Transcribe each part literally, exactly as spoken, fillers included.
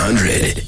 hundred.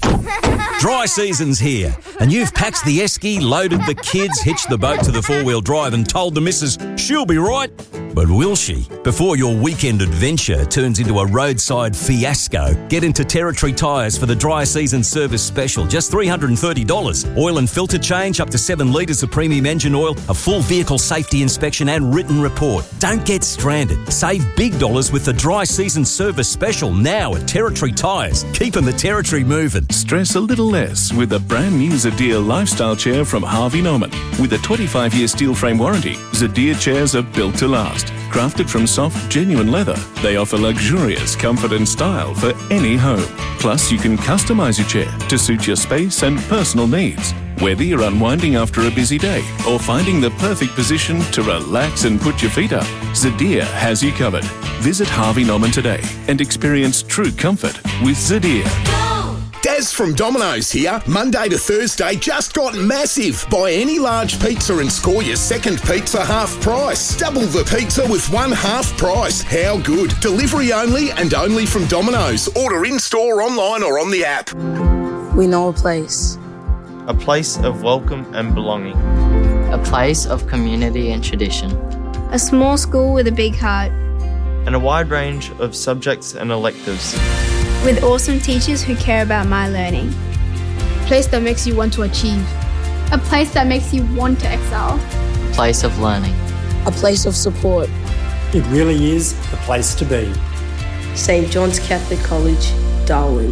Dry season's here, and you've packed the esky, loaded the kids, hitched the boat to the four-wheel drive and told the missus she'll be right. But will she? Before your weekend adventure turns into a roadside fiasco, get into Territory Tyres for the dry season service special. Just three hundred thirty dollars. Oil and filter change, up to seven litres of premium engine oil, a full vehicle safety inspection and written report. Don't get stranded. Save big dollars with the dry season service special now at Territory Tyres. Keeping the Territory moving. Stress a little less with a brand new Zadir lifestyle chair from Harvey Norman. With a twenty-five year steel frame warranty, Zadir chairs are built to last. Crafted from soft, genuine leather, they offer luxurious comfort and style for any home. Plus, you can customise your chair to suit your space and personal needs. Whether you're unwinding after a busy day or finding the perfect position to relax and put your feet up, Zadir has you covered. Visit Harvey Norman today and experience true comfort with Zadir. Daz from Domino's here. Monday to Thursday just got massive. Buy any large pizza and score your second pizza half price. Double the pizza with one half price. How good? Delivery only and only from Domino's. Order in-store, online or on the app. We know a place. A place of welcome and belonging. A place of community and tradition. A small school with a big heart. And a wide range of subjects and electives. With awesome teachers who care about my learning. A place that makes you want to achieve. A place that makes you want to excel. A place of learning. A place of support. It really is the place to be. Saint John's Catholic College, Darwin.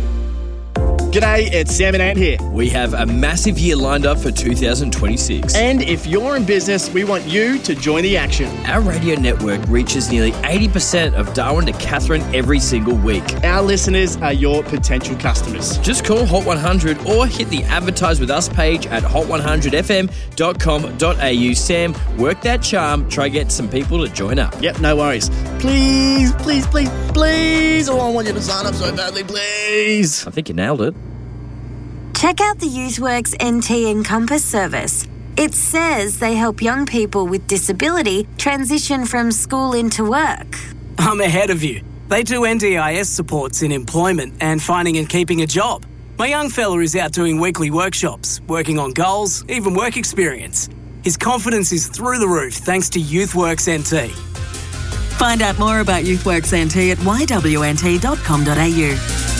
G'day, it's Sam and Ant here. We have a massive year lined up for two thousand twenty-six. And if you're in business, we want you to join the action. Our radio network reaches nearly eighty percent of Darwin to Katherine every single week. Our listeners are your potential customers. Just call Hot one hundred or hit the Advertise With Us page at hot one hundred f m dot com dot a u. Sam, work that charm. Try get some people to join up. Yep, no worries. Please, please, please, please. Oh, I want you to sign up so badly, please. I think you nailed it. Check out the YouthWorks N T Encompass service. It says they help young people with disability transition from school into work. I'm ahead of you. They do N D I S supports in employment and finding and keeping a job. My young fella is out doing weekly workshops, working on goals, even work experience. His confidence is through the roof thanks to YouthWorks N T. Find out more about YouthWorks N T at y w n t dot com dot a u.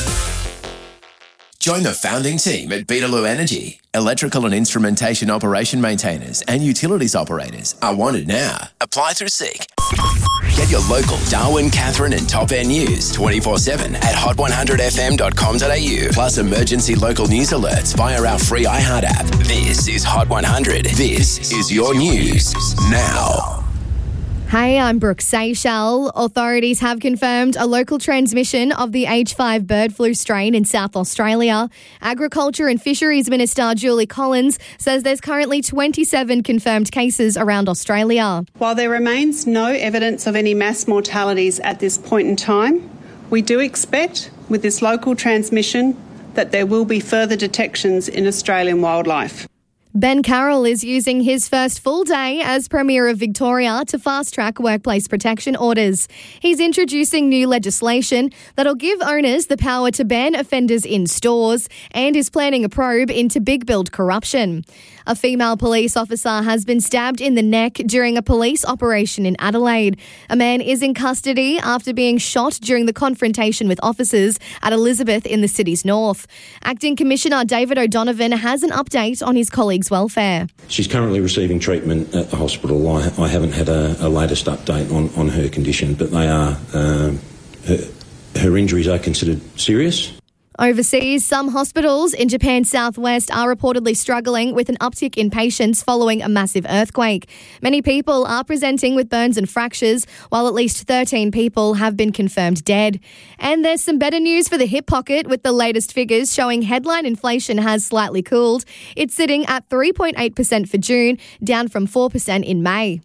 Join the founding team at Beetaloo Energy. Electrical and instrumentation operation maintainers and utilities operators are wanted now. Apply through Seek. Get your local Darwin, Katherine and Top End news twenty-four seven at hot one hundred f m dot com dot a u. Plus emergency local news alerts via our free iHeart app. This is Hot one hundred. This is your news now. Hey, I'm Brooke Seychelles. Authorities have confirmed a local transmission of the H five bird flu strain in South Australia. Agriculture and Fisheries Minister Julie Collins says there's currently twenty-seven confirmed cases around Australia. While there remains no evidence of any mass mortalities at this point in time, we do expect with this local transmission that there will be further detections in Australian wildlife. Ben Carroll is using his first full day as Premier of Victoria to fast-track workplace protection orders. He's introducing new legislation that'll give owners the power to ban offenders in stores and is planning a probe into big build corruption. A female police officer has been stabbed in the neck during a police operation in Adelaide. A man is in custody after being shot during the confrontation with officers at Elizabeth in the city's north. Acting Commissioner David O'Donovan has an update on his colleague's welfare. She's currently receiving treatment at the hospital. I, I haven't had a, a latest update on, on her condition, but they are um, her, her injuries are considered serious. Overseas, some hospitals in Japan's southwest are reportedly struggling with an uptick in patients following a massive earthquake. Many people are presenting with burns and fractures, while at least thirteen people have been confirmed dead. And there's some better news for the hip pocket, with the latest figures showing headline inflation has slightly cooled. It's sitting at three point eight percent for June, down from four percent in May.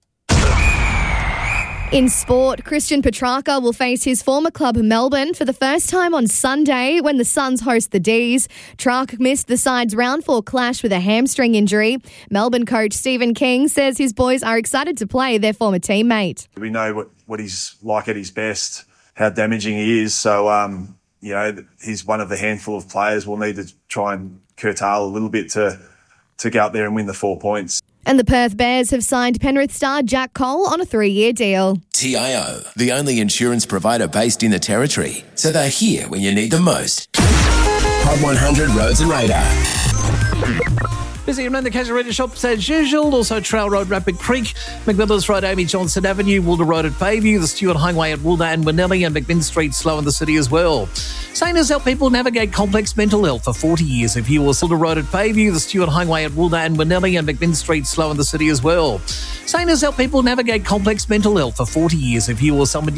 In sport, Christian Petrarca will face his former club Melbourne for the first time on Sunday when the Suns host the D's. Trark missed the side's round four clash with a hamstring injury. Melbourne coach Stephen King says his boys are excited to play their former teammate. We know what, what he's like at his best, how damaging he is. So, um, you know, he's one of the handful of players we'll need to try and curtail a little bit to to go out there and win the four points. And the Perth Bears have signed Penrith star Jack Cole on a three-year deal. T I O, the only insurance provider based in the Territory, so they're here when you need them most. Hot one hundred Roads and Radar. Busy around the Casual Radio shops as usual. Also Trail Road, Rapid Creek, McMillan's Road, Amy Johnson Avenue, Wooler Road at Bayview, the Stewart Highway at Woolda and Winnelli, and McMinn Street slow in the city as well. Sane has helped people navigate complex mental health for forty years. If you will, Wooler Road at Bayview, the Stewart Highway at Woolda and Winnelli, and McMinn Street slow in the city as well. Sane has helped people navigate complex mental health for forty years. If you or someone